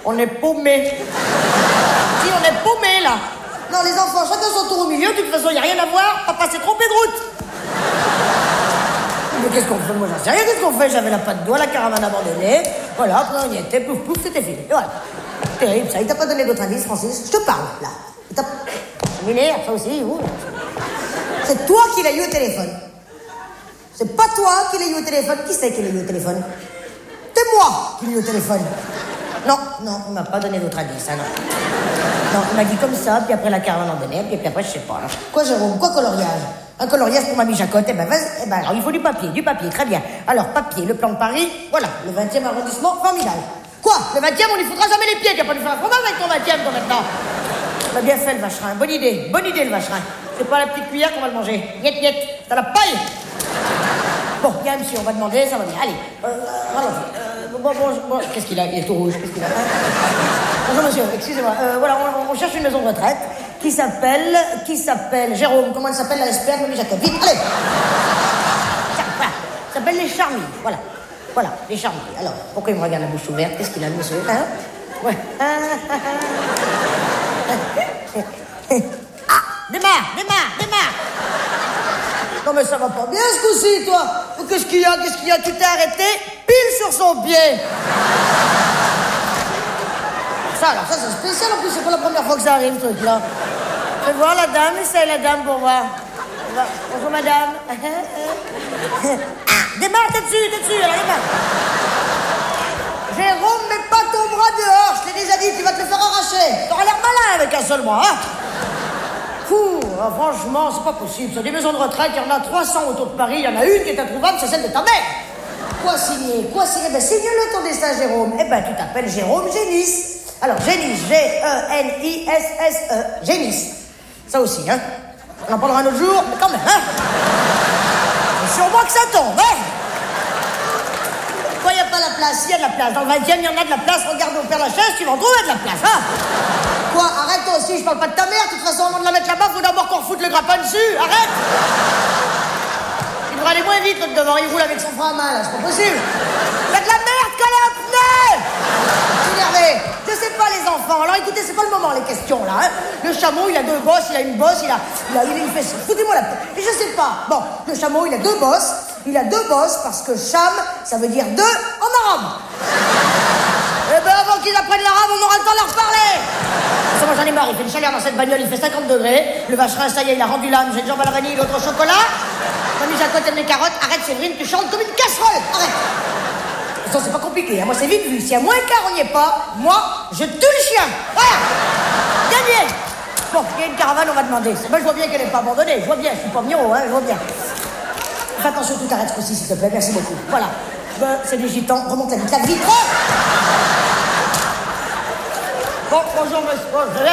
On est paumés. Si, on est paumés, là. Non, les enfants, chacun son tour au milieu. De toute façon, il n'y a rien à voir. Papa s'est trompé de route. Mais qu'est-ce qu'on fait? Moi, j'en sais rien. Qu'est-ce qu'on fait? J'avais la patte d'oie, la caravane abandonnée. Voilà, après, on y était. Pouf, pouf, c'était fini. Et voilà. Terrible, ça. Il t'a pas donné d'autres indices, Francis? Je te parle, là. Il t'a... M'énerve, ça aussi, vous. C'est toi qui l'as eu au téléphone. C'est pas toi qui l'as eu au téléphone. Qui c'est qui l'a eu au téléphone? C'est moi qui l'ai eu au téléphone. Non, il m'a pas donné d'autres indices, hein, non. Non, il m'a dit comme ça, puis après la caravane abandonnée, puis après, je sais pas, là. Quoi, Jérôme? Quoi, coloriage? Un coloriage pour Mamie Jacotte? Eh ben, vas-y. Eh ben, alors, il faut du papier, très bien. Alors, papier, le plan de Paris, voilà, le 20e arrondissement, formidable. Quoi? Le 20e, on n'y foutra jamais les pieds, tu vas pas nous faire un fromage avec ton 20e, toi, maintenant. On a bien fait, le vacherin. Bonne idée, le vacherin. C'est pas la petite cuillère qu'on va le manger. Niet, niet, t'as la paille. Bon, bien, monsieur, on va demander, ça va bien. Allez, bon, qu'est-ce qu'il a? Il est tout rouge, qu'est-ce qu'il a? Bonjour, monsieur, excusez-moi. Voilà, on cherche une maison de retraite qui s'appelle Jérôme. Comment elle s'appelle, la SPR, Mamie Jacotte? Vite, allez. Voilà, ça s'appelle les Charmilles, voilà, les Charmilles. Alors, pourquoi il me regarde la bouche ouverte? Qu'est-ce qu'il a, monsieur? Hein? Ouais. Ah, démarre. Non mais ça va pas bien ce coup-ci, toi. Qu'est-ce qu'il y a? Tu t'es arrêté pile sur son pied. Ça c'est spécial en plus, c'est pas la première fois que ça arrive, ce truc-là. Fais voir la dame, essaye la dame pour voir. Bonjour madame. Démarre, t'es dessus, alors démarre. Jérôme, mets pas ton bras dehors, je t'ai déjà dit, tu vas te le faire arracher. T'auras l'air malin avec un seul bras, hein. Franchement, c'est pas possible. Sur des maisons de retraite, il y en a 300 autour de Paris, il y en a une qui est introuvable, c'est celle de ta mère. Quoi signer? Ben, signe-le ton destin, Jérôme. Eh ben, tu t'appelles Jérôme Génis. Alors, Génis, G-E-N-I-S-S-E, Génis. Ça aussi, hein. On en parlera un autre jour, mais quand même, hein. C'est sur moi que ça tombe, hein. Pourquoi il n'y a pas la place? Il y a de la place. Dans le 20e, il y en a de la place. Regarde au Père Lachaise, tu vas en trouver de la place, hein. Quoi? Arrête toi aussi, je parle pas de ta mère. De toute façon, avant de la mettre là-bas, faut d'abord qu'on refoute le grappin dessus. Arrête. Il devrait aller moins vite, l'autre devant. Il roule avec son frein à main, là. C'est pas possible. Il y a de la merde collée à pneu. Énervé. Je sais pas, les enfants. Alors écoutez, c'est pas le moment, les questions, là, hein. Le chameau, il a deux bosses, il a une bosse, il fait... Foutez-moi la tête. Et je sais pas. Bon, le chameau, il a deux bosses. Il a deux bosses parce que cham, ça veut dire deux en arabe. Eh ben, avant qu'ils apprennent l'arabe, on aura le temps de leur parler. Moi, j'en ai marre, il fait une chaleur dans cette bagnole, il fait 50 degrés. Le vacherin, ça y est, il a rendu l'âme. J'ai une jambe à la vanille, l'autre au chocolat. Mamie Jacotte aime les carottes. Arrête, Séverine, tu chantes comme une casserole. Arrête. De toute façon, c'est pas compliqué, hein. Moi, c'est vite vu. Si à moins quart, on n'y est pas, moi, je tue le chien. Voilà. Gagné. Bon, il y a une caravane, on va demander. Moi, je vois bien qu'elle n'est pas abandonnée. Je vois bien, je suis pas miro, hein, je vois bien. Fais attention, tout arrête ce coup-ci, s'il te plaît. Merci beaucoup. Voilà. Ben, c'est des gitans. Remonte la vitre. Bon, bonjour, monsieur.